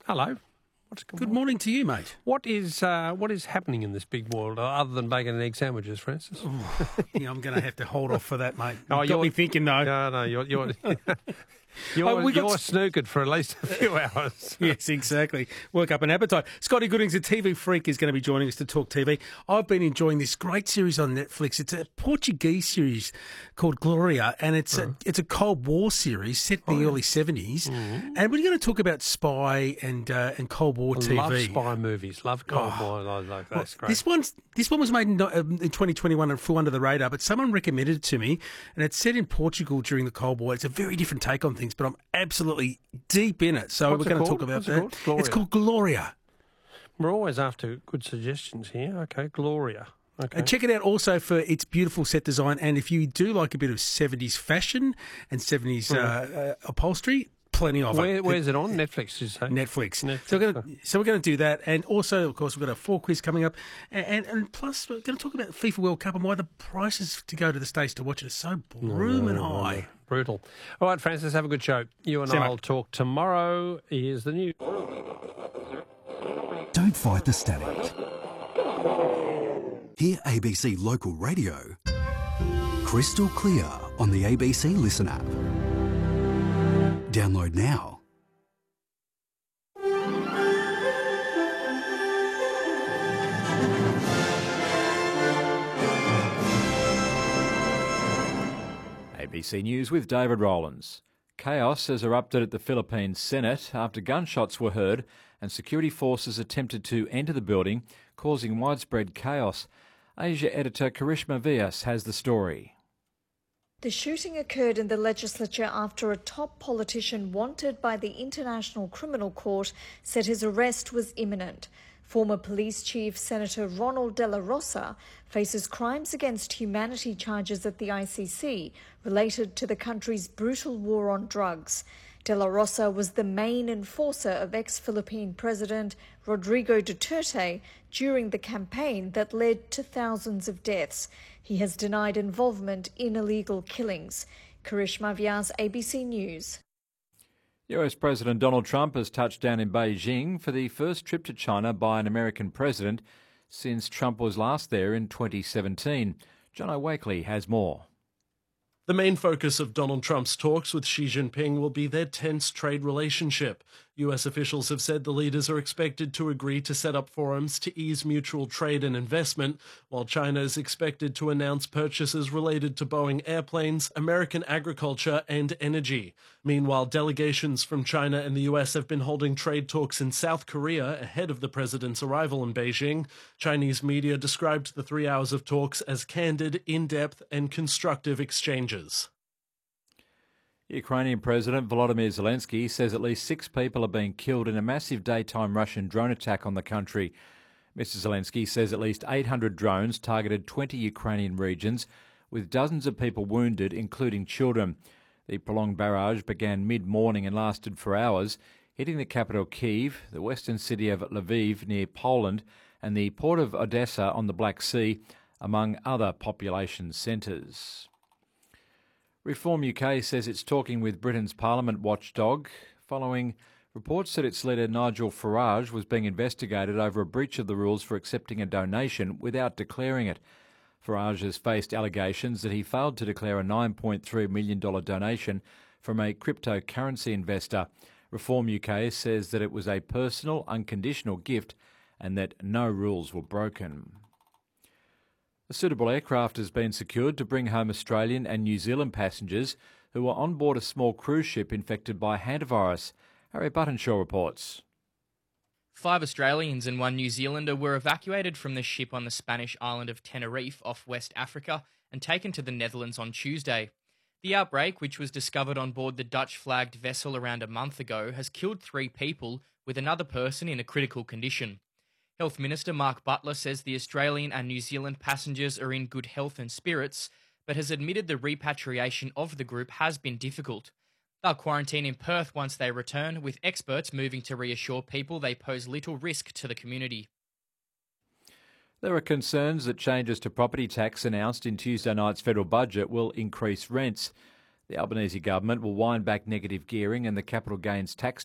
Hello. Good morning to you, mate. What is happening in this big world other than bacon and egg sandwiches, Francis? Yeah, I'm going to have to hold off for that, mate. Oh, You've got me thinking, though. No, you're snookered for at least a few hours. Yes, exactly. Work up an appetite. Scotty Goodings, a TV freak, is going to be joining us to talk TV. I've been enjoying this great series on Netflix. It's a Portuguese series called Gloria, and it's a Cold War series set in the early 70s. Mm-hmm. And we're going to talk about spy and Cold War TV. Love spy movies. Love Cold War. That's great. This one was made in 2021 and flew under the radar, but someone recommended it to me, and it's set in Portugal during the Cold War. It's a very different take on things, but I'm absolutely deep in it. So we're going to talk about that. It's called Gloria. We're always after good suggestions here. Okay, Gloria. Okay. And check it out also for its beautiful set design. And if you do like a bit of 70s fashion and 70s upholstery, plenty of it. Where's it on? Netflix, did you say? Netflix. So we're going to do that. And also, of course, we've got a 4 quiz coming up. And plus, we're going to talk about the FIFA World Cup and why the prices to go to the States to watch it are so blooming high. Brutal. All right, Francis, have a good show. You and I'll talk tomorrow. Here's the news. Don't fight the static. Hear ABC Local Radio crystal clear on the ABC Listen app. Download now. ABC News with David Rowlands. Chaos has erupted at the Philippine Senate after gunshots were heard and security forces attempted to enter the building, causing widespread chaos. Asia editor Karishma Vyas has the story. The shooting occurred in the legislature after a top politician wanted by the International Criminal Court said his arrest was imminent. Former police chief Senator Ronald De La Rosa faces crimes against humanity charges at the ICC related to the country's brutal war on drugs. De La Rosa was the main enforcer of ex-Philippine President Rodrigo Duterte during the campaign that led to thousands of deaths. He has denied involvement in illegal killings. Karishma Vyas, ABC News. US President Donald Trump has touched down in Beijing for the first trip to China by an American president since Trump was last there in 2017. Jono Wakely has more. The main focus of Donald Trump's talks with Xi Jinping will be their tense trade relationship. US officials have said the leaders are expected to agree to set up forums to ease mutual trade and investment, while China is expected to announce purchases related to Boeing airplanes, American agriculture, and energy. Meanwhile, delegations from China and the US have been holding trade talks in South Korea ahead of the president's arrival in Beijing. Chinese media described the 3 hours of talks as candid, in-depth, and constructive exchanges. Ukrainian President Volodymyr Zelensky says at least 6 people are being killed in a massive daytime Russian drone attack on the country. Mr. Zelensky says at least 800 drones targeted 20 Ukrainian regions, with dozens of people wounded, including children. The prolonged barrage began mid-morning and lasted for hours, hitting the capital Kyiv, the western city of Lviv near Poland, and the port of Odessa on the Black Sea, among other population centres. Reform UK says it's talking with Britain's Parliament watchdog following reports that its leader Nigel Farage was being investigated over a breach of the rules for accepting a donation without declaring it. Farage has faced allegations that he failed to declare a $9.3 million donation from a cryptocurrency investor. Reform UK says that it was a personal, unconditional gift and that no rules were broken. A suitable aircraft has been secured to bring home Australian and New Zealand passengers who were on board a small cruise ship infected by hantavirus. Harry Buttonshaw reports. 5 Australians and 1 New Zealander were evacuated from the ship on the Spanish island of Tenerife off West Africa and taken to the Netherlands on Tuesday. The outbreak, which was discovered on board the Dutch-flagged vessel around a month ago, has killed 3 people, with another person in a critical condition. Health Minister Mark Butler says the Australian and New Zealand passengers are in good health and spirits, but has admitted the repatriation of the group has been difficult. They'll quarantine in Perth once they return, with experts moving to reassure people they pose little risk to the community. There are concerns that changes to property tax announced in Tuesday night's federal budget will increase rents. The Albanese government will wind back negative gearing and the capital gains tax